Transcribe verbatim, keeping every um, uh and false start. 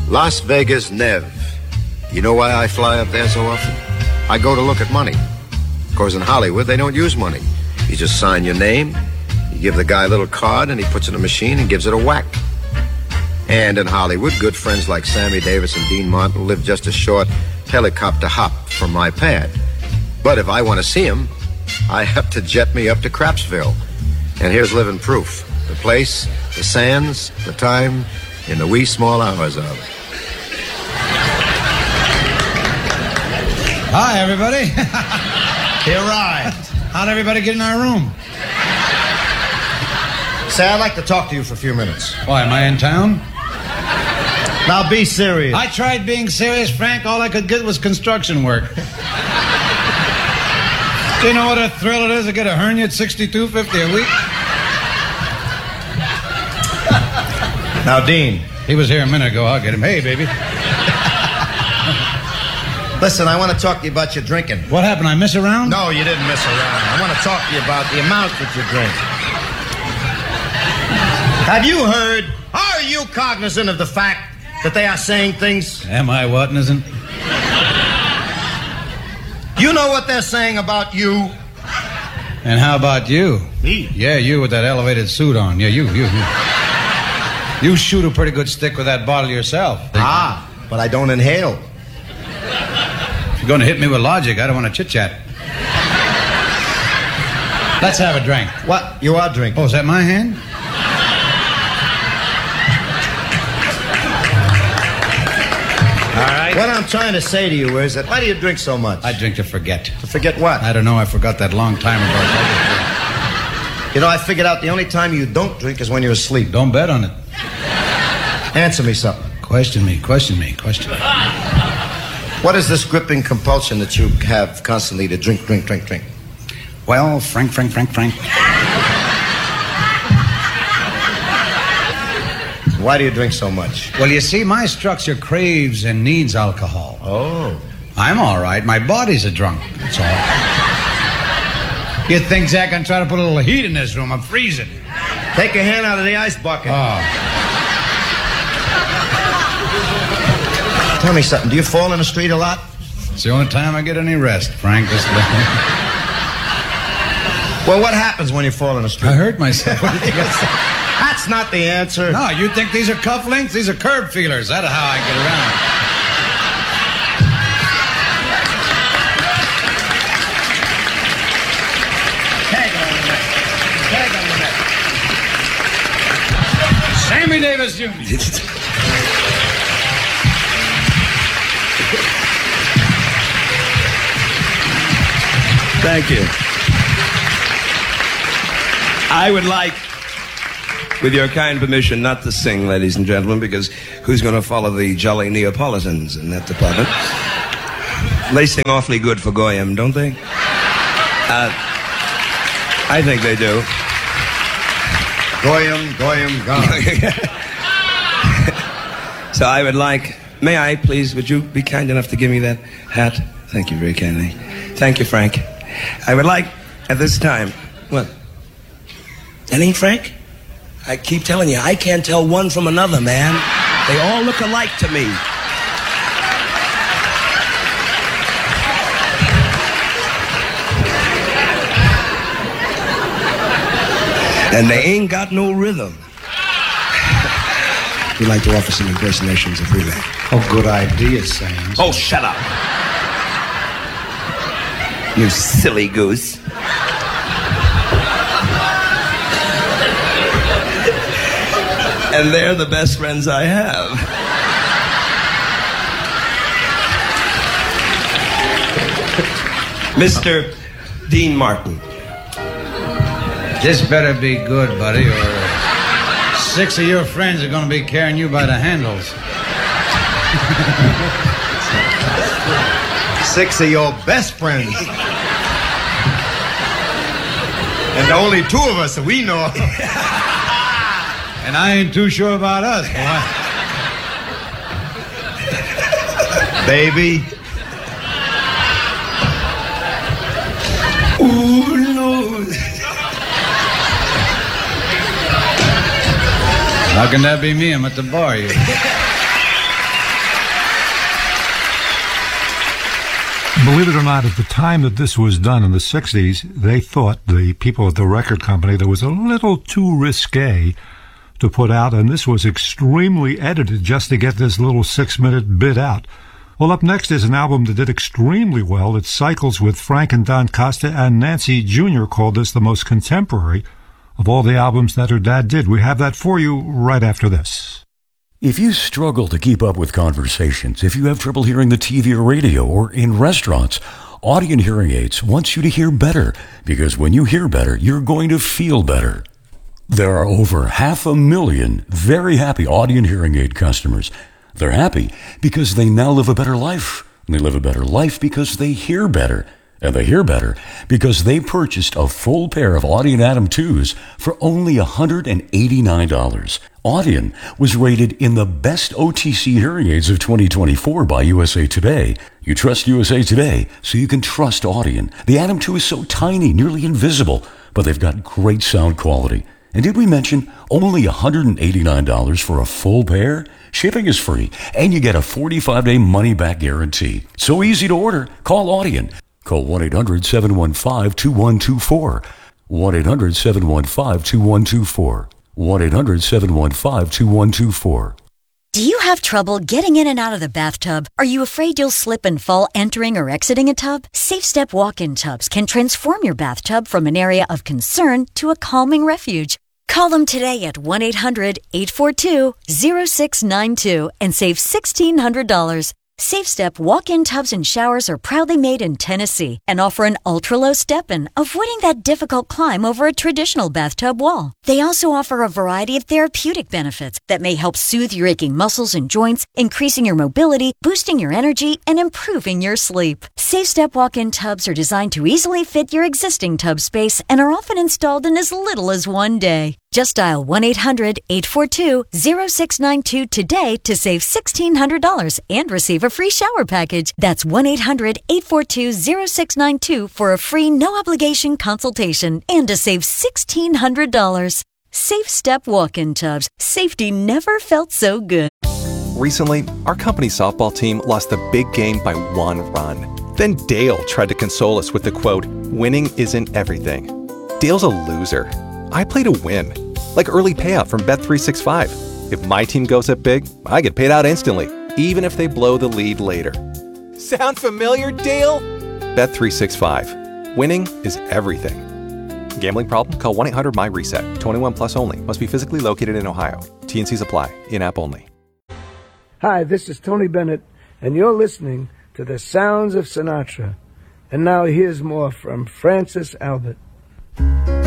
Las Vegas, Nev. You know why I fly up there so often? I go to look at money. Of course, in Hollywood, they don't use money. You just sign your name, you give the guy a little card, and he puts it in a machine and gives it a whack. And in Hollywood, good friends like Sammy Davis and Dean Martin live just a short helicopter hop from my pad. But if I want to see him, I have to jet me up to Crapsville. And here's living proof. The place, the sands, the time, in the wee small hours of. Hi, everybody. He arrived. How'd everybody get in our room? Say, I'd like to talk to you for a few minutes. Why, am I in town? Now, be serious. I tried being serious, Frank. All I could get was construction work. Do you know what a thrill it is to get a hernia at sixty-two fifty a week? Now, Dean. He was here a minute ago. I'll get him. Hey, baby. Listen, I want to talk to you about your drinking. What happened? I miss around? No, you didn't miss around. I want to talk to you about the amount that you drink. Have you heard, are you cognizant of the fact that they are saying things? Am I what, isn't? You know what they're saying about you? And how about you? Me? Yeah, you with that elevated suit on. Yeah, you, you, you. You shoot a pretty good stick with that bottle yourself. Ah, but I don't inhale. If you're going to hit me with logic, I don't want to chit-chat. Let's have a drink. What? You are drinking. Oh, is that my hand? All right. What I'm trying to say to you is that why do you drink so much? I drink to forget. To forget what? I don't know. I forgot that long time ago. You know, I figured out the only time you don't drink is when you're asleep. Don't bet on it. Answer me something. Question me, question me, question me. What is this gripping compulsion that you have constantly to drink, drink, drink, drink? Well, Frank, Frank, Frank, Frank. Why do you drink so much? Well, you see, my structure craves and needs alcohol. Oh. I'm all right. My body's a drunk. That's all. You think, Zach, I'm trying to put a little heat in this room? I'm freezing. Take your hand out of the ice bucket. Oh. Tell me something. Do you fall in the street a lot? It's the only time I get any rest, Frank. This Well, what happens when you fall in the street? I hurt myself. What do you think I said? That's not the answer. No, you think these are cufflinks? These are curb feelers. That's how I get around. Tag on the neck. Tag on the neck. Sammy Davis Junior Thank you. I would like, with your kind permission, not to sing, ladies and gentlemen, because who's going to follow the jolly Neapolitans in that department? They sing awfully good for Goyim, don't they? Uh, I think they do. Goyim, Goyim, gone. So I would like, may I please, would you be kind enough to give me that hat? Thank you very kindly. Thank you, Frank. I would like, at this time, what? That ain't Frank? I keep telling you, I can't tell one from another, man. They all look alike to me. And they ain't got no rhythm. We'd like to offer some impersonations if we may. Oh, good idea, Sam. Oh, shut up. You silly goose. And they're the best friends I have. Mister Dean Martin. This better be good, buddy, or six of your friends are going to be carrying you by the handles. Six of your best friends. And only two of us that we know of. And I ain't too sure about us, boy. Baby. Ooh, no. How can that be me? I'm at the bar, you. Believe it or not, at the time that this was done in the sixties, they thought, the people at the record company, that was a little too risque to put out, and this was extremely edited just to get this little six-minute bit out. Well, up next is an album that did extremely well. It cycles with Frank and Don Costa, and Nancy Junior called this the most contemporary of all the albums that her dad did. We have that for you right after this. If you struggle to keep up with conversations, if you have trouble hearing the T V or radio or in restaurants, Audient Hearing Aids wants you to hear better, because when you hear better, you're going to feel better. There are over half a million very happy Audient Hearing Aid customers. They're happy because they now live a better life. And they live a better life because they hear better. And they hear better because they purchased a full pair of Audient Atom twos for only one hundred eighty-nine dollars. Audient was rated in the best O T C hearing aids of twenty twenty-four by U S A Today. You trust U S A Today, so you can trust Audient. The Atom two is so tiny, nearly invisible, but they've got great sound quality. And did we mention only one hundred eighty-nine dollars for a full pair? Shipping is free, and you get a forty-five day money-back guarantee. So easy to order. Call Audient. Call one eight hundred seven one five two one two four. one eight hundred seven one five two one two four. one eight hundred seven one five two one two four. Do you have trouble getting in and out of the bathtub? Are you afraid you'll slip and fall entering or exiting a tub? SafeStep walk-in tubs can transform your bathtub from an area of concern to a calming refuge. Call them today at one eight hundred eight four two zero six nine two and save sixteen hundred dollars. SafeStep walk-in tubs and showers are proudly made in Tennessee and offer an ultra-low step-in, avoiding that difficult climb over a traditional bathtub wall. They also offer a variety of therapeutic benefits that may help soothe your aching muscles and joints, increasing your mobility, boosting your energy, and improving your sleep. SafeStep walk-in tubs are designed to easily fit your existing tub space and are often installed in as little as one day. Just dial one eight hundred eight four two zero six nine two today to save sixteen hundred dollars and receive a free shower package. That's one eight hundred eight four two zero six nine two for a free no-obligation consultation and to save sixteen hundred dollars. SafeStep walk-in tubs. Safety never felt so good. Recently, our company softball team lost the big game by one run. Then Dale tried to console us with the quote, "Winning isn't everything." Dale's a loser. I play to win, like early payout from Bet three sixty-five. If my team goes up big, I get paid out instantly, even if they blow the lead later. Sound familiar, Dale? Bet three sixty-five. Winning is everything. Gambling problem? Call one eight hundred M Y reset. twenty-one plus only. Must be physically located in Ohio. T N Cs apply. In-app only. Hi, this is Tony Bennett, and you're listening to The Sounds of Sinatra. And now here's more from Francis Albert.